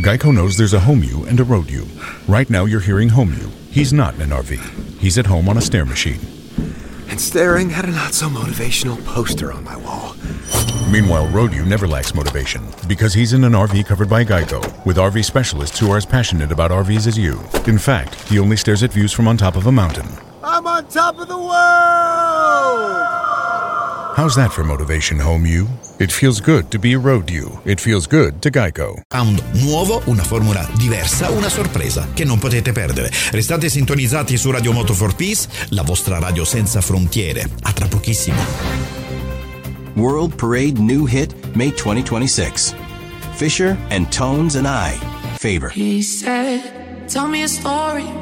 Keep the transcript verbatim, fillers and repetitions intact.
Geico knows there's a home you and a road you. Right now you're hearing home you. He's not in an R V. He's at home on a stair machine. And staring at a not-so-motivational poster on my wall. Meanwhile, road you never lacks motivation because he's in an R V covered by Geico with R V specialists who are as passionate about R Vs as you. In fact, he only stares at views from on top of a mountain. I'm on top of the world! How's that for motivation, home you? It feels good to be a road you. It feels good to Geico. Sound nuovo, una formula diversa, una sorpresa che non potete perdere. Restate sintonizzati su Radio Moto for Peace, la vostra radio senza frontiere. A tra pochissimo. World Parade new hit, May twenty twenty-six. Fisher and Tones and I, Faber. He said, tell me a story.